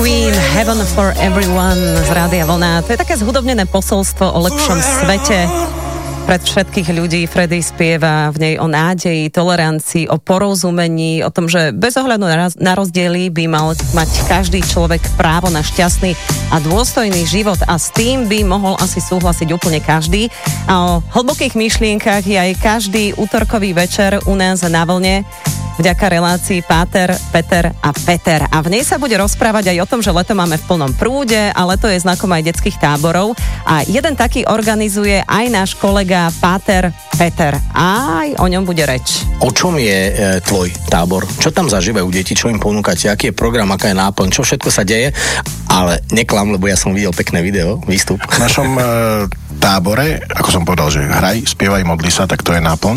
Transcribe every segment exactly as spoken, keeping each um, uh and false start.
Queen, Heaven for Everyone z Rádia Vlna. To je také zhudobnené posolstvo o lepšom svete pred všetkých ľudí. Freddy spieva v nej o nádeji, tolerancii, o porozumení, o tom, že bez ohľadu na rozdiely by mal mať každý človek právo na šťastný a dôstojný život a s tým by mohol asi súhlasiť úplne každý. A o hlbokých myšlienkach je aj každý útorkový večer u nás na Vlne vďaka relácii Páter, Peter a Peter. A v nej sa bude rozprávať aj o tom, že leto máme v plnom prúde a leto je znakom aj detských táborov. A jeden taký organizuje aj náš kolega Páter, Peter. A aj o ňom bude reč. O čom je e, tvoj tábor? Čo tam zažívajú deti? Čo im ponúkate? Aký je program? Aká je náplň? Čo všetko sa deje? Ale neklam, lebo ja som videl pekné video, výstup. V našom e, tábore, ako som povedal, že hraj, spievaj, modli sa, tak to je náplň.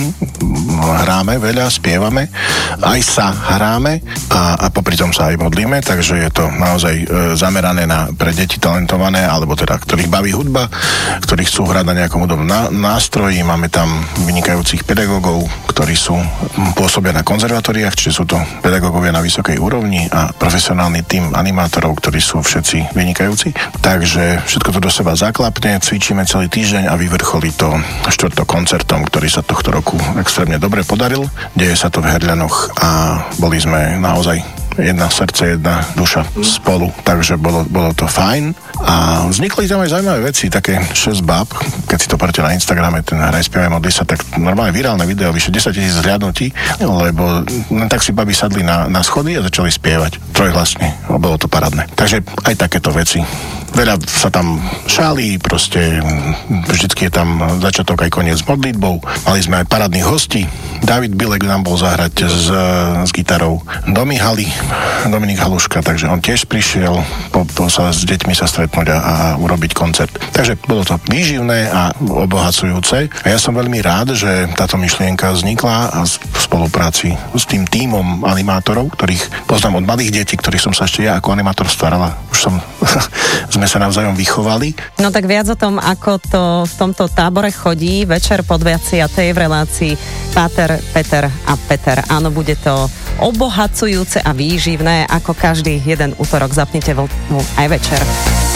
Hráme veľa, spievame, aj sa hráme a, a popri tom sa aj modlíme, takže je to naozaj e, zamerané na pre deti talentované, alebo teda, ktorých baví hudba, ktorí chcú hrať na nejakom hudobnom ná, nástroji. Máme tam vynikajúcich pedagógov, ktorí sú pôsobia na konzervatóriách, čiže sú to pedagógovia na vysokej úrovni a profesionálny tím animátorov, ktorí sú všetci vynikajúci. Takže všetko to do seba zaklapne, cvičíme celý týždeň a vyvrcholí to štvrtok koncertom, ktorý sa tohto roku extrémne dobre podaril. Deje sa to v Herľanoch a boli sme naozaj jedna srdce, jedna duša spolu, takže bolo, bolo to fajn a vznikli tam aj zaujímavé veci, také šesť báb, keď si to poďte na Instagrame, ten hraj, spievaj, modli sa, tak normálne virálne video, vyše desať tisíc zhliadnutí, lebo len tak si baby sadli na, na schody a začali spievať trojhlasne, bolo to parádne. Takže aj takéto veci. Veľa sa tam šálí, proste vždycky je tam začiatok aj koniec s modlitbou. Mali sme aj parádnych hostí. David Bilek nám bol zahrať s, s gitarou do Mihaly, Dominik Haluška, takže on tiež prišiel po, po sa s deťmi sa stretnúť a, a urobiť koncert. Takže bolo to výživné a obohacujúce. A ja som veľmi rád, že táto myšlienka vznikla a v spolupráci s tým tímom animátorov, ktorých poznám od malých detí, ktorých som sa ešte ja ako animátor starala. Už som sme sa navzájom vychovali. No tak viac o tom, ako to v tomto tábore chodí, večer po dvadsiatej v relácii Páter, Peter a Peter. Áno, bude to obohacujúce a výživné, ako každý jeden útorok. Zapnite vlnu aj večer.